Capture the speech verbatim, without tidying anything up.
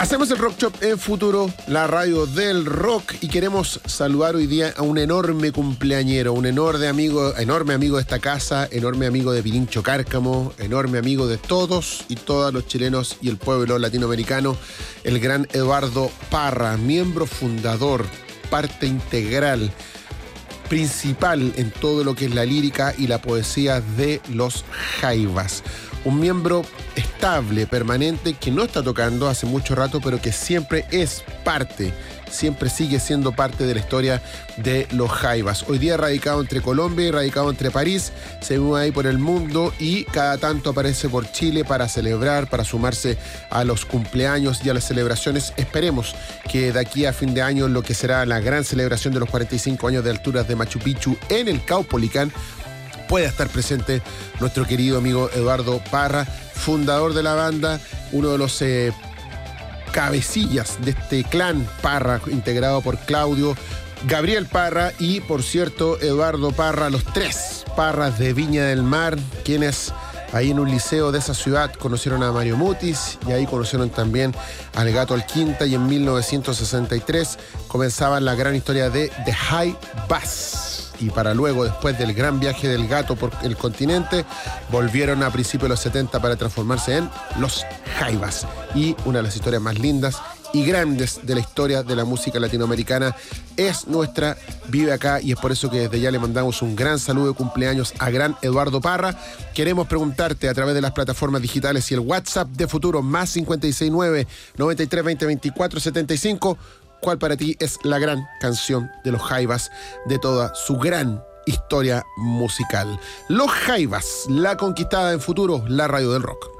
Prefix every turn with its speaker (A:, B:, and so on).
A: Hacemos el Rock Shop en Futuro, la radio del rock, y queremos saludar hoy día a un enorme cumpleañero, un enorme amigo, enorme amigo de esta casa, enorme amigo de Pirincho Cárcamo, enorme amigo de todos y todas los chilenos y el pueblo latinoamericano, el gran Eduardo Parra, miembro fundador, parte integral, principal en todo lo que es la lírica y la poesía de Los Jaivas. Un miembro estable, permanente, que no está tocando hace mucho rato, pero que siempre es parte, siempre sigue siendo parte de la historia de Los Jaivas. Hoy día radicado entre Colombia y radicado entre París, se mueve ahí por el mundo y cada tanto aparece por Chile para celebrar, para sumarse a los cumpleaños y a las celebraciones. Esperemos que de aquí a fin de año, lo que será la gran celebración de los cuarenta y cinco años de alturas de Machu Picchu en el Caupolicán, pueda estar presente nuestro querido amigo Eduardo Parra, fundador de la banda, uno de los eh, cabecillas de este clan Parra, integrado por Claudio, Gabriel Parra y, por cierto, Eduardo Parra, los tres Parras de Viña del Mar, quienes ahí en un liceo de esa ciudad conocieron a Mario Mutis y ahí conocieron también al Gato Alquinta, y en mil novecientos sesenta y tres comenzaban la gran historia de The Jaivas. Y para luego, después del gran viaje del Gato por el continente, volvieron a principios de los setenta para transformarse en Los Jaivas. Y una de las historias más lindas y grandes de la historia de la música latinoamericana es nuestra, vive acá, y es por eso que desde ya le mandamos un gran saludo de cumpleaños a gran Eduardo Parra. Queremos preguntarte a través de las plataformas digitales y el WhatsApp de Futuro, más cincuenta y seis nueve, noventa y tres, veinte, veinticuatro, setenta y cinco, ¿cuál para ti es la gran canción de Los Jaivas de toda su gran historia musical? Los Jaivas, la conquistada en Futuro, la radio del rock.